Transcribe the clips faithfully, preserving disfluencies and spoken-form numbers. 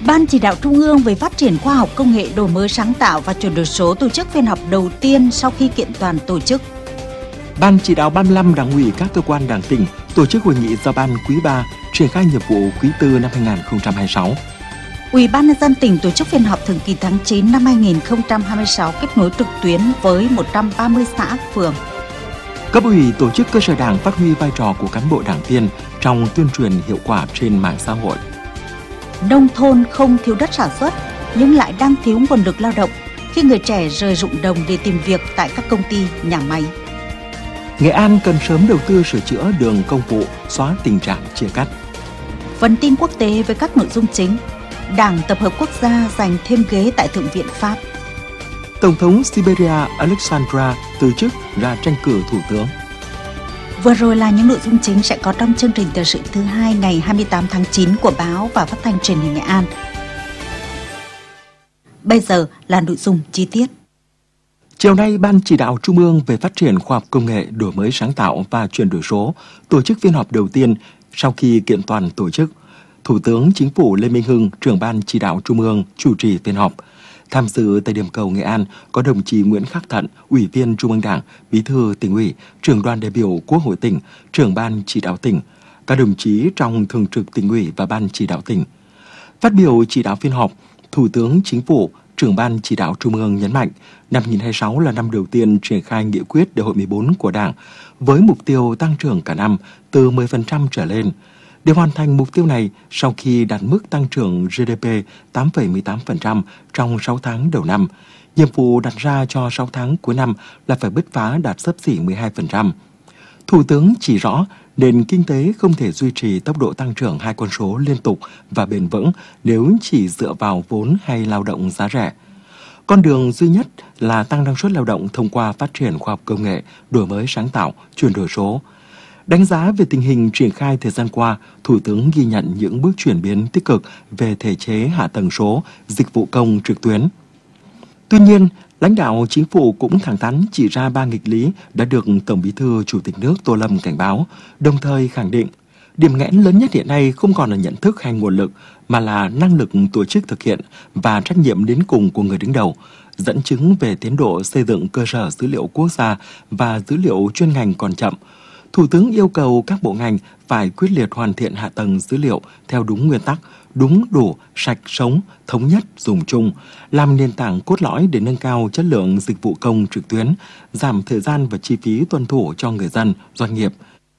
Ban Chỉ đạo Trung ương về phát triển khoa học công nghệ, đổi mới sáng tạo và chuyển đổi số tổ chức phiên họp đầu tiên sau khi kiện toàn tổ chức. Ban Chỉ đạo ba mươi lăm Đảng ủy các cơ quan Đảng tỉnh tổ chức hội nghị giao ban quý ba triển khai nhiệm vụ quý tư năm hai nghìn không trăm hai mươi sáu. Ủy ban nhân dân tỉnh tổ chức phiên họp thường kỳ tháng chín năm hai nghìn không trăm hai mươi sáu kết nối trực tuyến với một trăm ba mươi xã phường. Cấp ủy tổ chức cơ sở Đảng phát huy vai trò của cán bộ đảng viên trong tuyên truyền hiệu quả trên mạng xã hội. Nông thôn không thiếu đất sản xuất nhưng lại đang thiếu nguồn lực lao động khi người trẻ rời ruộng đồng để tìm việc tại các công ty, nhà máy. Nghệ An cần sớm đầu tư sửa chữa đường công vụ, xóa tình trạng chia cắt. Phần tin quốc tế với các nội dung chính. Đảng Tập hợp Quốc gia giành thêm ghế tại Thượng viện Pháp. Tổng thống Siberia Alexandra từ chức ra tranh cử thủ tướng. Vừa rồi là những nội dung chính sẽ có trong chương trình thời sự thứ hai ngày hai mươi tám tháng chín của báo và phát thanh truyền hình Nghệ An. Bây giờ là nội dung chi tiết. Chiều nay, Ban Chỉ đạo Trung ương về phát triển khoa học công nghệ, đổi mới sáng tạo và chuyển đổi số tổ chức phiên họp đầu tiên sau khi kiện toàn tổ chức. Thủ tướng Chính phủ Lê Minh Hưng, trưởng Ban Chỉ đạo Trung ương chủ trì phiên họp. Tham dự tại điểm cầu Nghệ An có đồng chí Nguyễn Khắc Thận, Ủy viên Trung ương Đảng, Bí thư Tỉnh ủy, trưởng đoàn đại biểu Quốc hội tỉnh, trưởng Ban Chỉ đạo tỉnh, các đồng chí trong Thường trực Tỉnh ủy và Ban Chỉ đạo tỉnh. Phát biểu chỉ đạo phiên họp, Thủ tướng Chính phủ, trưởng Ban Chỉ đạo Trung ương nhấn mạnh, năm hai nghìn không trăm hai mươi sáu là năm đầu tiên triển khai nghị quyết Đại hội mười bốn của Đảng, với mục tiêu tăng trưởng cả năm từ mười phần trăm trở lên. Để hoàn thành mục tiêu này, sau khi đạt mức tăng trưởng giê đê pê tám phẩy mười tám phần trăm trong sáu tháng đầu năm, nhiệm vụ đặt ra cho sáu tháng cuối năm là phải bứt phá đạt xấp xỉ mười hai phần trăm. Thủ tướng chỉ rõ, nền kinh tế không thể duy trì tốc độ tăng trưởng hai con số liên tục và bền vững nếu chỉ dựa vào vốn hay lao động giá rẻ. Con đường duy nhất là tăng năng suất lao động thông qua phát triển khoa học công nghệ, đổi mới sáng tạo, chuyển đổi số. Đánh giá về tình hình triển khai thời gian qua, Thủ tướng ghi nhận những bước chuyển biến tích cực về thể chế hạ tầng số, dịch vụ công trực tuyến. Tuy nhiên, lãnh đạo Chính phủ cũng thẳng thắn chỉ ra ba nghịch lý đã được Tổng Bí thư Chủ tịch nước Tô Lâm cảnh báo, đồng thời khẳng định điểm nghẽn lớn nhất hiện nay không còn là nhận thức hay nguồn lực, mà là năng lực tổ chức thực hiện và trách nhiệm đến cùng của người đứng đầu, dẫn chứng về tiến độ xây dựng cơ sở dữ liệu quốc gia và dữ liệu chuyên ngành còn chậm. Thủ tướng yêu cầu các bộ ngành phải quyết liệt hoàn thiện hạ tầng dữ liệu theo đúng nguyên tắc, đúng, đủ, sạch, sống, thống nhất, dùng chung, làm nền tảng cốt lõi để nâng cao chất lượng dịch vụ công trực tuyến, giảm thời gian và chi phí tuân thủ cho người dân, doanh nghiệp.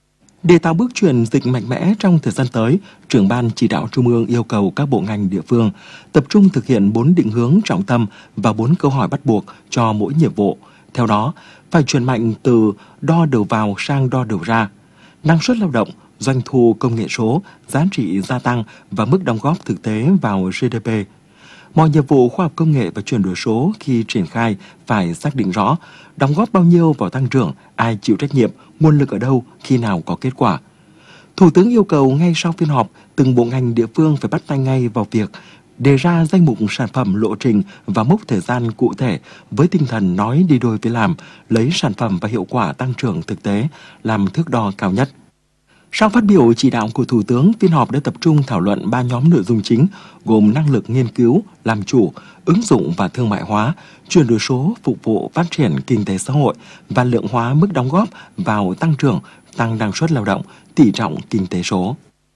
Để tạo bước chuyển dịch mạnh mẽ trong thời gian tới, trưởng Ban Chỉ đạo Trung ương yêu cầu các bộ ngành địa phương tập trung thực hiện bốn định hướng trọng tâm và bốn câu hỏi bắt buộc cho mỗi nhiệm vụ. Theo đó, phải chuyển mạnh từ đo đầu vào sang đo đầu ra, năng suất lao động, doanh thu công nghệ số, giá trị gia tăng và mức đóng góp thực tế vào giê đê pê. Mọi nhiệm vụ khoa học công nghệ và chuyển đổi số khi triển khai phải xác định rõ đóng góp bao nhiêu vào tăng trưởng, ai chịu trách nhiệm, nguồn lực ở đâu, khi nào có kết quả. Thủ tướng yêu cầu ngay sau phiên họp, từng bộ ngành địa phương phải bắt tay ngay vào việc đề ra danh mục sản phẩm, lộ trình và mốc thời gian cụ thể với tinh thần nói đi đôi với làm, lấy sản phẩm và hiệu quả tăng trưởng thực tế làm thước đo cao nhất. Sau phát biểu chỉ đạo của Thủ tướng, phiên họp đã tập trung thảo luận ba nhóm nội dung chính gồm năng lực nghiên cứu, làm chủ, ứng dụng và thương mại hóa, chuyển đổi số phục vụ phát triển kinh tế xã hội và lượng hóa mức đóng góp vào tăng trưởng, tăng năng suất lao động, tỷ trọng kinh tế số.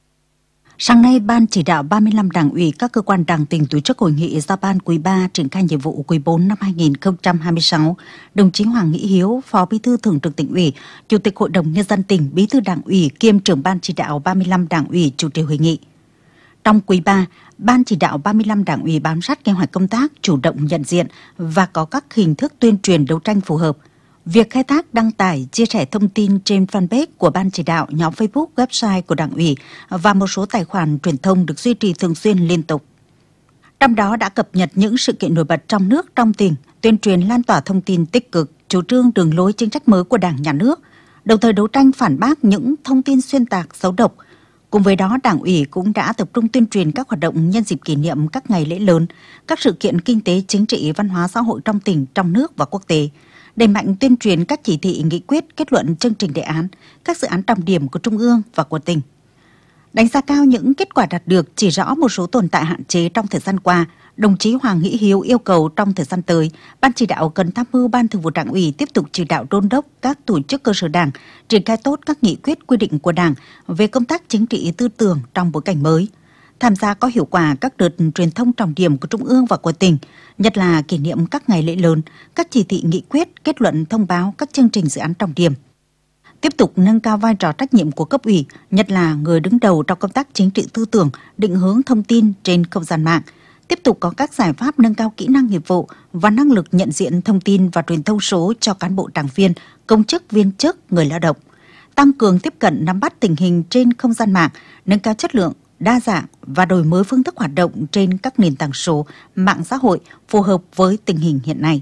Sáng nay, Ban Chỉ đạo ba mươi lăm Đảng ủy các cơ quan Đảng tỉnh tổ chức hội nghị giao ban quý ba triển khai nhiệm vụ quý bốn năm hai nghìn không trăm hai mươi sáu. Đồng chí Hoàng Nghị Hiếu, Phó Bí thư Thường trực Tỉnh ủy, Chủ tịch Hội đồng Nhân dân tỉnh, Bí thư Đảng ủy kiêm trưởng Ban Chỉ đạo ba mươi lăm Đảng ủy chủ trì hội nghị. Trong quý ba, Ban Chỉ đạo ba mươi lăm Đảng ủy bám sát kế hoạch công tác, chủ động nhận diện và có các hình thức tuyên truyền đấu tranh phù hợp. Việc khai thác, đăng tải, chia sẻ thông tin trên fanpage của Ban Chỉ đạo, nhóm Facebook, website của Đảng ủy và một số tài khoản truyền thông được duy trì thường xuyên liên tục. Trong đó đã cập nhật những sự kiện nổi bật trong nước, trong tỉnh, tuyên truyền lan tỏa thông tin tích cực, chủ trương đường lối chính sách mới của Đảng, Nhà nước, đồng thời đấu tranh phản bác những thông tin xuyên tạc, xấu độc. Cùng với đó, Đảng ủy cũng đã tập trung tuyên truyền các hoạt động nhân dịp kỷ niệm các ngày lễ lớn, các sự kiện kinh tế, chính trị, văn hóa xã hội trong tỉnh, trong nước và quốc tế. Đẩy mạnh tuyên truyền các chỉ thị, nghị quyết, kết luận chương trình đề án, các dự án trọng điểm của Trung ương và của tỉnh. Đánh giá cao những kết quả đạt được, chỉ rõ một số tồn tại hạn chế trong thời gian qua, đồng chí Hoàng Hữu Hiếu yêu cầu trong thời gian tới, Ban chỉ đạo cần tham mưu Ban Thường vụ Đảng ủy tiếp tục chỉ đạo đôn đốc các tổ chức cơ sở Đảng triển khai tốt các nghị quyết quy định của Đảng về công tác chính trị tư tưởng trong bối cảnh mới, tham gia có hiệu quả các đợt truyền thông trọng điểm của Trung ương và của tỉnh, nhất là kỷ niệm các ngày lễ lớn, các chỉ thị nghị quyết, kết luận thông báo các chương trình dự án trọng điểm. Tiếp tục nâng cao vai trò trách nhiệm của cấp ủy, nhất là người đứng đầu trong công tác chính trị tư tưởng, định hướng thông tin trên không gian mạng. Tiếp tục có các giải pháp nâng cao kỹ năng nghiệp vụ và năng lực nhận diện thông tin và truyền thông số cho cán bộ đảng viên, công chức viên chức, người lao động. Tăng cường tiếp cận nắm bắt tình hình trên không gian mạng, nâng cao chất lượng, đa dạng và đổi mới phương thức hoạt động trên các nền tảng số, mạng xã hội phù hợp với tình hình hiện nay.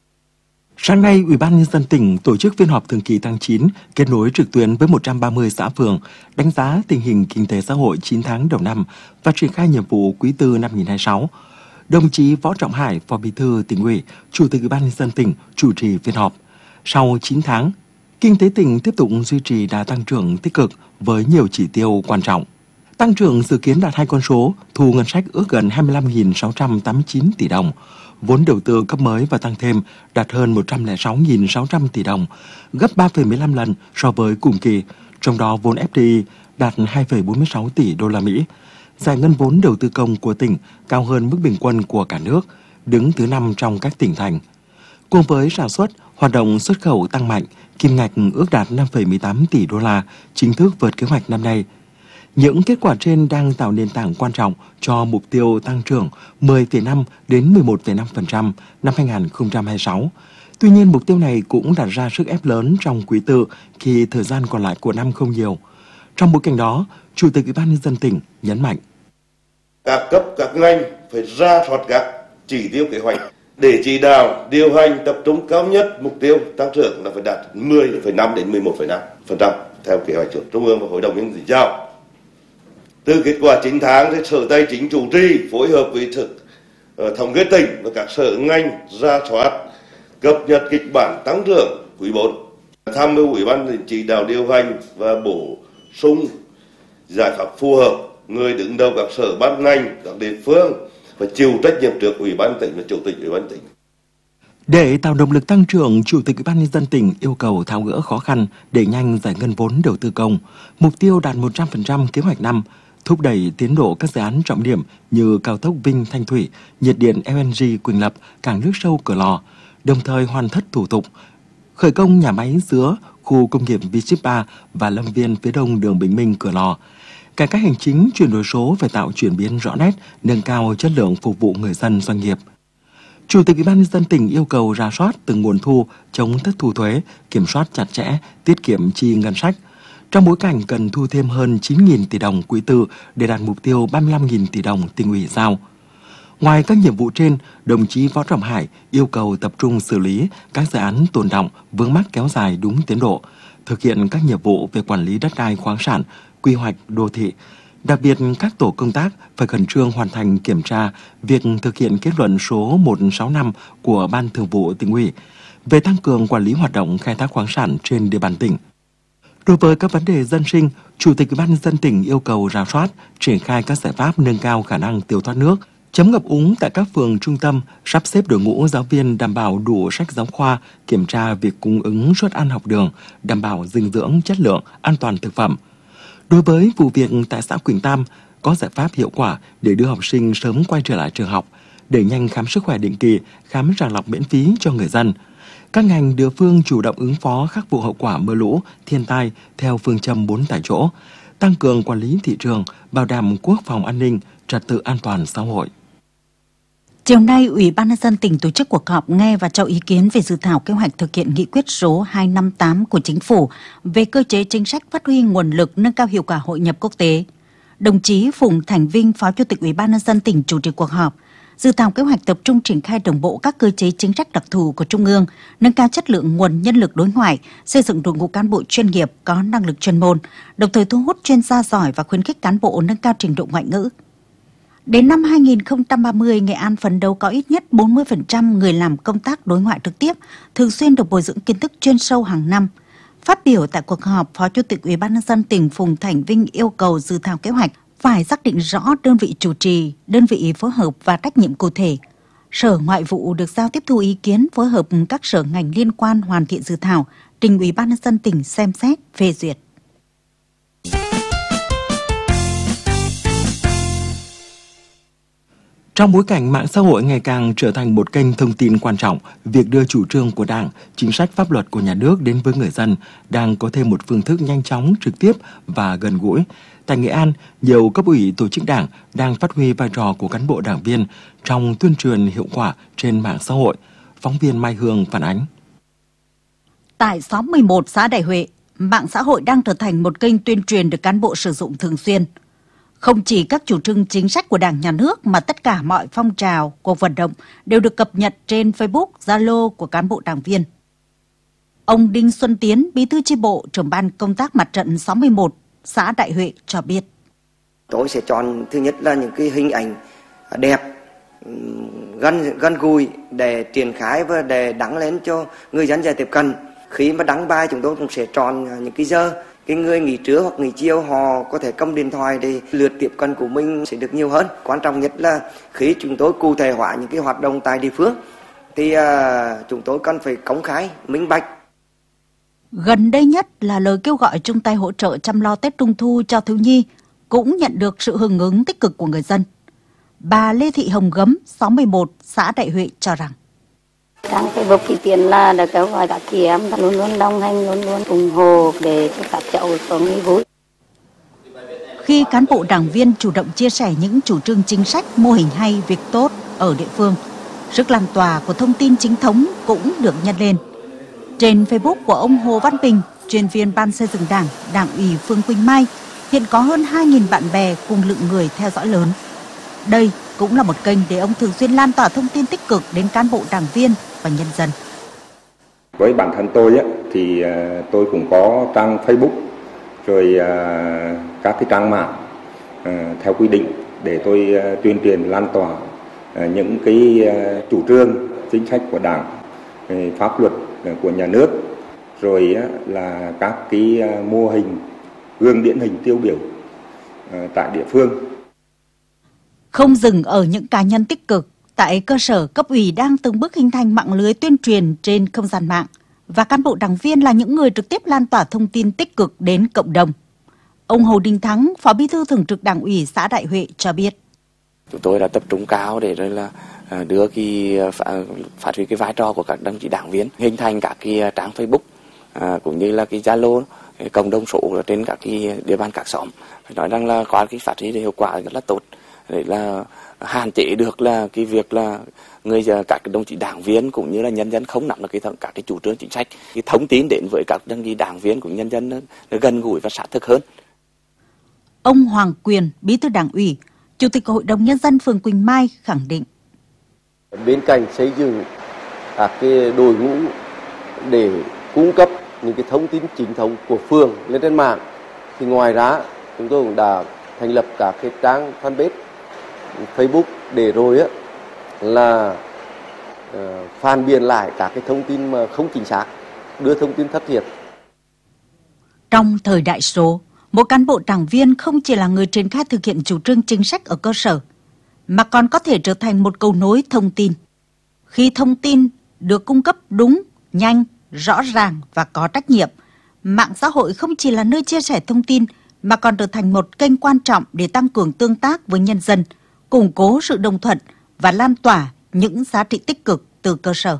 Sáng nay, Ủy ban Nhân dân tỉnh tổ chức phiên họp thường kỳ tháng chín, kết nối trực tuyến với một trăm ba mươi xã phường, đánh giá tình hình kinh tế xã hội chín tháng đầu năm và triển khai nhiệm vụ quý tư năm hai nghìn không trăm hai mươi sáu. Đồng chí Võ Trọng Hải, Phó Bí thư Tỉnh ủy, Chủ tịch Ủy ban Nhân dân tỉnh chủ trì phiên họp. Sau chín tháng, kinh tế tỉnh tiếp tục duy trì đà tăng trưởng tích cực với nhiều chỉ tiêu quan trọng. Tăng trưởng dự kiến đạt hai con số, thu ngân sách ước gần hai mươi lăm nghìn sáu trăm tám mươi chín tỷ đồng. Vốn đầu tư cấp mới và tăng thêm đạt hơn một trăm lẻ sáu nghìn sáu trăm tỷ đồng, gấp ba phẩy mười lăm lần so với cùng kỳ, trong đó vốn ép đê i đạt hai phẩy bốn mươi sáu tỷ đô la Mỹ. Giải ngân vốn đầu tư công của tỉnh cao hơn mức bình quân của cả nước, đứng thứ năm trong các tỉnh thành. Cùng với sản xuất, hoạt động xuất khẩu tăng mạnh, kim ngạch ước đạt năm phẩy mười tám tỷ đô la, chính thức vượt kế hoạch năm nay. Những kết quả trên đang tạo nền tảng quan trọng cho mục tiêu tăng trưởng mười phẩy năm đến mười một phẩy năm phần trăm năm hai nghìn không trăm hai mươi sáu. Tuy nhiên, mục tiêu này cũng đặt ra sức ép lớn trong quý tư khi thời gian còn lại của năm không nhiều. Trong bối cảnh đó, Chủ tịch Ủy ban Nhân dân tỉnh nhấn mạnh. Các cấp, các ngành phải ra soát các chỉ tiêu kế hoạch để chỉ đạo, điều hành tập trung cao nhất mục tiêu tăng trưởng là phải đạt mười phẩy năm đến mười một phẩy năm phần trăm theo kế hoạch của Trung ương và Hội đồng Nhân dân tỉnh giao. Từ kết quả chín tháng, thì Sở Tài chính chủ trì phối hợp với thực thống kê tỉnh và các sở ngành ra soát, cập nhật kịch bản tăng trưởng quý bốn, tham mưu Ủy ban chỉ đạo điều hành và bổ sung giải pháp phù hợp. Người đứng đầu các sở ban ngành, các địa phương phải chịu trách nhiệm trước Ủy ban tỉnh và Chủ tịch Ủy ban tỉnh. Để tạo động lực tăng trưởng, Chủ tịch Ủy ban Nhân dân tỉnh yêu cầu tháo gỡ khó khăn, đẩy nhanh giải ngân vốn đầu tư công, mục tiêu đạt một trăm phần trăm kế hoạch năm, thúc đẩy tiến độ các dự án trọng điểm như cao tốc Vinh Thanh Thủy, nhiệt điện lờ en giê Quỳnh Lập, cảng nước sâu Cửa Lò, đồng thời hoàn tất thủ tục khởi công nhà máy sữa khu công nghiệp V ship ba và lâm viên phía đông đường Bình Minh Cửa Lò. Cải cách hành chính, chuyển đổi số phải tạo chuyển biến rõ nét, nâng cao chất lượng phục vụ người dân doanh nghiệp. Chủ tịch Ủy ban Nhân dân tỉnh yêu cầu rà soát từng nguồn thu, chống thất thu thuế, kiểm soát chặt chẽ, tiết kiệm chi ngân sách. Trong bối cảnh cần thu thêm hơn chín nghìn tỷ đồng quý tư để đạt mục tiêu ba mươi lăm nghìn tỷ đồng Tỉnh ủy giao. Ngoài các nhiệm vụ trên, đồng chí Võ Trọng Hải yêu cầu tập trung xử lý các dự án tồn đọng, vướng mắc kéo dài đúng tiến độ, thực hiện các nhiệm vụ về quản lý đất đai khoáng sản, quy hoạch đô thị. Đặc biệt, các tổ công tác phải khẩn trương hoàn thành kiểm tra việc thực hiện kết luận số một trăm sáu mươi lăm của Ban Thường vụ Tỉnh ủy về tăng cường quản lý hoạt động khai thác khoáng sản trên địa bàn tỉnh. Đối với các vấn đề dân sinh, Chủ tịch Ủy ban Nhân dân tỉnh yêu cầu rà soát, triển khai các giải pháp nâng cao khả năng tiêu thoát nước, chấm ngập úng tại các phường trung tâm, sắp xếp đội ngũ giáo viên đảm bảo đủ sách giáo khoa, kiểm tra việc cung ứng suất ăn học đường, đảm bảo dinh dưỡng, chất lượng, an toàn thực phẩm. Đối với vụ việc tại xã Quỳnh Tam, có giải pháp hiệu quả để đưa học sinh sớm quay trở lại trường học, đẩy nhanh khám sức khỏe định kỳ, khám sàng lọc miễn phí cho người dân. Các ngành địa phương chủ động ứng phó khắc phục hậu quả mưa lũ, thiên tai theo phương châm bốn tại chỗ, tăng cường quản lý thị trường, bảo đảm quốc phòng an ninh, trật tự an toàn xã hội. Chiều nay, Ủy ban Nhân dân tỉnh tổ chức cuộc họp nghe và cho ý kiến về dự thảo kế hoạch thực hiện nghị quyết số hai trăm năm mươi tám của Chính phủ về cơ chế chính sách phát huy nguồn lực nâng cao hiệu quả hội nhập quốc tế. Đồng chí Phùng Thành Vinh, Phó Chủ tịch Ủy ban Nhân dân tỉnh chủ trì cuộc họp. Dự thảo kế hoạch tập trung triển khai đồng bộ các cơ chế chính sách đặc thù của Trung ương, nâng cao chất lượng nguồn nhân lực đối ngoại, xây dựng đội ngũ cán bộ chuyên nghiệp có năng lực chuyên môn, đồng thời thu hút chuyên gia giỏi và khuyến khích cán bộ nâng cao trình độ ngoại ngữ. Đến năm hai nghìn không trăm ba mươi, Nghệ An phấn đấu có ít nhất bốn mươi phần trăm người làm công tác đối ngoại trực tiếp, thường xuyên được bồi dưỡng kiến thức chuyên sâu hàng năm. Phát biểu tại cuộc họp, Phó Chủ tịch Ủy ban nhân dân tỉnh Phùng Thành Vinh yêu cầu dự thảo kế hoạch phải xác định rõ đơn vị chủ trì, đơn vị phối hợp và trách nhiệm cụ thể. Sở Ngoại vụ được giao tiếp thu ý kiến, phối hợp các sở ngành liên quan hoàn thiện dự thảo, trình Ủy ban nhân dân tỉnh xem xét, phê duyệt. Trong bối cảnh mạng xã hội ngày càng trở thành một kênh thông tin quan trọng, việc đưa chủ trương của Đảng, chính sách pháp luật của nhà nước đến với người dân đang có thêm một phương thức nhanh chóng, trực tiếp và gần gũi. Tại Nghệ An, nhiều cấp ủy tổ chức Đảng đang phát huy vai trò của cán bộ đảng viên trong tuyên truyền hiệu quả trên mạng xã hội. Phóng viên Mai Hương phản ánh. Tại xóm mười một xã Đại Huệ, mạng xã hội đang trở thành một kênh tuyên truyền được cán bộ sử dụng thường xuyên. Không chỉ các chủ trương chính sách của Đảng, Nhà nước mà tất cả mọi phong trào, cuộc vận động đều được cập nhật trên Facebook, Zalo của cán bộ đảng viên. Ông Đinh Xuân Tiến, Bí thư chi bộ, trưởng ban công tác mặt trận xóm mười một, xã Đại Huệ cho biết. Tôi sẽ chọn thứ nhất là những cái hình ảnh đẹp, gần gần gũi để triển khai và để đăng lên cho người dân dễ tiếp cận. Khi mà đăng bài chúng tôi cũng sẽ chọn những cái giờ cái người nghỉ trưa hoặc nghỉ chiều họ có thể cầm điện thoại để lượt tiếp cận của mình sẽ được nhiều hơn. Quan trọng nhất là khi chúng tôi cụ thể hóa những cái hoạt động tại địa phương thì uh, chúng tôi cần phải công khai, minh bạch. Gần đây nhất là lời kêu gọi chung tay hỗ trợ chăm lo Tết Trung thu cho thiếu nhi cũng nhận được sự hưởng ứng tích cực của người dân. Bà Lê Thị Hồng Gấm, xóm mười một, xã Đại Huệ cho rằng Trang Facebook thì tiền là được kêu gọi các chị em luôn luôn đồng hành, luôn luôn ủng hộ để cho các cháu có nghỉ vui. Khi cán bộ đảng viên chủ động chia sẻ những chủ trương chính sách, mô hình hay, việc tốt ở địa phương, sức lan tỏa của thông tin chính thống cũng được nhân lên. Trên Facebook của ông Hồ Văn Bình, chuyên viên Ban xây dựng Đảng, Đảng ủy phường Quỳnh Mai, hiện có hơn hai nghìn bạn bè cùng lượng người theo dõi lớn. Đây cũng là một kênh để ông thường xuyên lan tỏa thông tin tích cực đến cán bộ đảng viên và nhân dân. Với bản thân tôi á, thì tôi cũng có trang Facebook, rồi các cái trang mạng theo quy định để tôi tuyên truyền lan tỏa những cái chủ trương, chính sách của Đảng, pháp luật của nhà nước, rồi là các cái mô hình, gương điển hình tiêu biểu tại địa phương. Không dừng ở những cá nhân tích cực, tại cơ sở cấp ủy đang từng bước hình thành mạng lưới tuyên truyền trên không gian mạng và cán bộ đảng viên là những người trực tiếp lan tỏa thông tin tích cực đến cộng đồng. Ông Hồ Đình Thắng, Phó Bí thư Thường trực Đảng ủy xã Đại Huệ cho biết. Chúng tôi đã tập trung cao để rồi là đưa cái phát huy cái vai trò của các đồng chí đảng viên, hình thành các cái trang Facebook cũng như là cái Zalo, cộng đồng số trên các cái địa bàn các xóm. Phải nói rằng là có cái phát huy hiệu quả rất là tốt để là hạn chế được là cái việc là người các đồng chí đảng viên cũng như là nhân dân không nắm được cái các cái chủ trương chính sách, cái thông tin đến với các đồng chí đảng viên cũng nhân dân nó, nó gần gũi và sát thực hơn. Ông Hoàng Quyền, Bí thư Đảng ủy, Chủ tịch Hội đồng Nhân dân phường Quỳnh Mai khẳng định. Bên cạnh xây dựng các cái đội ngũ để cung cấp những cái thông tin chính thống của phường lên trên mạng, thì ngoài ra chúng tôi cũng đã thành lập các cái trang fanpage Facebook để rồi á là uh, phản biện lại các cái thông tin mà không chính xác, đưa thông tin thất thiệt. Trong thời đại số, mỗi cán bộ đảng viên không chỉ là người triển khai thực hiện chủ trương chính sách ở cơ sở, mà còn có thể trở thành một cầu nối thông tin. Khi thông tin được cung cấp đúng, nhanh, rõ ràng và có trách nhiệm, mạng xã hội không chỉ là nơi chia sẻ thông tin mà còn trở thành một kênh quan trọng để tăng cường tương tác với nhân dân, củng cố sự đồng thuận và lan tỏa những giá trị tích cực từ cơ sở.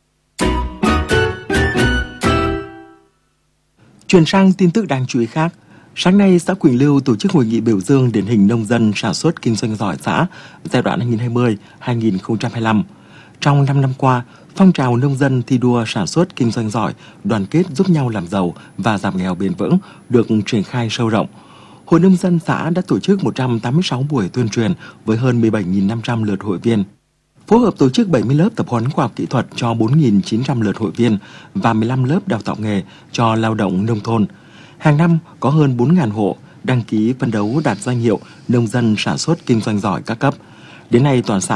Chuyển sang tin tức đáng chú ý khác. Sáng nay, xã Quỳnh Lưu tổ chức hội nghị biểu dương điển hình nông dân sản xuất kinh doanh giỏi xã giai đoạn hai nghìn không trăm hai mươi đến hai nghìn không trăm hai mươi lăm. Trong năm năm qua, phong trào nông dân thi đua sản xuất kinh doanh giỏi, đoàn kết giúp nhau làm giàu và giảm nghèo bền vững được triển khai sâu rộng. Hội nông dân xã đã tổ chức một trăm tám mươi sáu buổi tuyên truyền với hơn mười bảy nghìn năm trăm lượt hội viên. Phối hợp tổ chức bảy mươi lớp tập huấn khoa học kỹ thuật cho bốn nghìn chín trăm lượt hội viên và mười lăm lớp đào tạo nghề cho lao động nông thôn. Hàng năm có hơn bốn nghìn hộ đăng ký phấn đấu đạt danh hiệu nông dân sản xuất kinh doanh giỏi các cấp. Đến nay toàn xã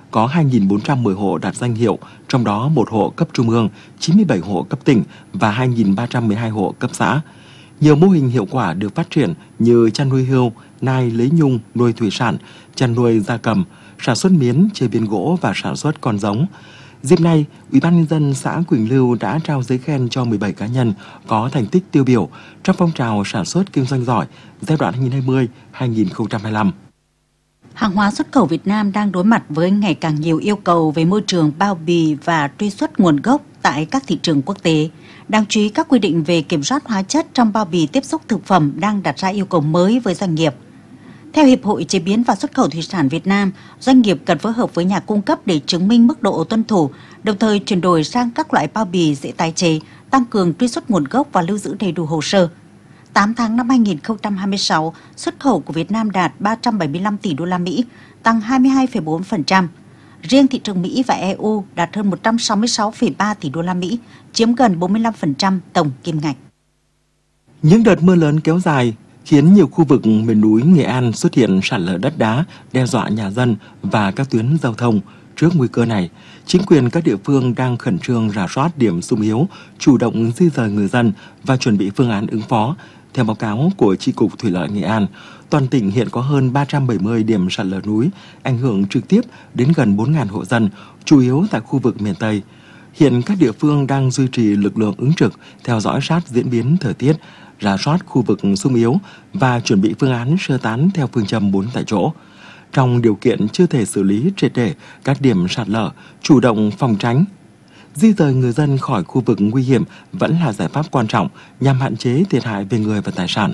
có hai nghìn bốn trăm mười hộ đạt danh hiệu, trong đó một hộ cấp trung ương, chín mươi bảy hộ cấp tỉnh và hai nghìn ba trăm mười hai hộ cấp xã. Nhiều mô hình hiệu quả được phát triển như chăn nuôi hươu, nai lấy nhung, nuôi thủy sản, chăn nuôi gia cầm, sản xuất miến, chế biến gỗ và sản xuất con giống. Dịp này, Ủy ban nhân dân xã Quỳnh Lưu đã trao giấy khen cho mười bảy cá nhân có thành tích tiêu biểu trong phong trào sản xuất kinh doanh giỏi giai đoạn hai nghìn không trăm hai mươi đến hai nghìn không trăm hai mươi lăm. Hàng hóa xuất khẩu Việt Nam đang đối mặt với ngày càng nhiều yêu cầu về môi trường, bao bì và truy xuất nguồn gốc tại các thị trường quốc tế. Đáng chú ý, các quy định về kiểm soát hóa chất trong bao bì tiếp xúc thực phẩm đang đặt ra yêu cầu mới với doanh nghiệp. Theo Hiệp hội Chế biến và Xuất khẩu Thủy sản Việt Nam, doanh nghiệp cần phối hợp với nhà cung cấp để chứng minh mức độ tuân thủ, đồng thời chuyển đổi sang các loại bao bì dễ tái chế, tăng cường truy xuất nguồn gốc và lưu giữ đầy đủ hồ sơ. tám tháng năm hai nghìn không trăm hai mươi sáu, xuất khẩu của Việt Nam đạt ba trăm bảy mươi lăm tỷ đô la Mỹ, tăng hai mươi hai phẩy bốn phần trăm. Riêng thị trường Mỹ và e u đạt hơn một trăm sáu mươi sáu phẩy ba tỷ đô la Mỹ, chiếm gần bốn mươi lăm phần trăm tổng kim ngạch. Những đợt mưa lớn kéo dài khiến nhiều khu vực miền núi Nghệ An xuất hiện sạt lở đất đá, đe dọa nhà dân và các tuyến giao thông. Trước nguy cơ này, chính quyền các địa phương đang khẩn trương rà soát điểm xung yếu, chủ động di dời người dân và chuẩn bị phương án ứng phó. Theo báo cáo của Chi cục Thủy lợi Nghệ An, toàn tỉnh hiện có hơn ba trăm bảy mươi điểm sạt lở núi, ảnh hưởng trực tiếp đến gần bốn nghìn hộ dân, chủ yếu tại khu vực miền Tây. Hiện các địa phương đang duy trì lực lượng ứng trực, theo dõi sát diễn biến thời tiết, rà soát khu vực xung yếu và chuẩn bị phương án sơ tán theo phương châm bốn tại chỗ. Trong điều kiện chưa thể xử lý triệt để các điểm sạt lở, chủ động phòng tránh, di dời người dân khỏi khu vực nguy hiểm vẫn là giải pháp quan trọng nhằm hạn chế thiệt hại về người và tài sản.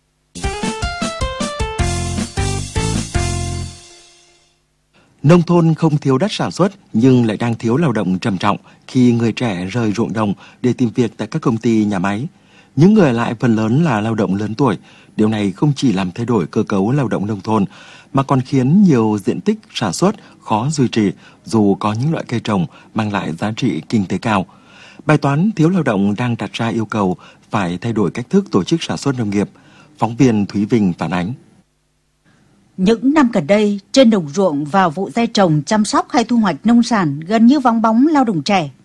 Nông thôn không thiếu đất sản xuất nhưng lại đang thiếu lao động trầm trọng khi người trẻ rời ruộng đồng để tìm việc tại các công ty, nhà máy. Những người lại phần lớn là lao động lớn tuổi. Điều này không chỉ làm thay đổi cơ cấu lao động nông thôn, mà còn khiến nhiều diện tích sản xuất khó duy trì dù có những loại cây trồng mang lại giá trị kinh tế cao. Bài toán thiếu lao động đang đặt ra yêu cầu phải thay đổi cách thức tổ chức sản xuất nông nghiệp. Phóng viên Thúy Vinh phản ánh. Những năm gần đây, trên đồng ruộng vào vụ gieo trồng, chăm sóc hay thu hoạch nông sản gần như vắng bóng lao động trẻ.